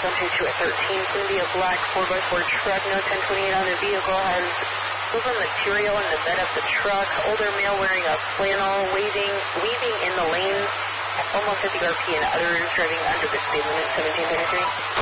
122 at 13. It's going to be a black 4x4 truck, no 1028 on the vehicle, has silver material in the bed of the truck, older male wearing a flannel, weaving in the lanes at almost 50 RP and others driving under the speed limit, 1733.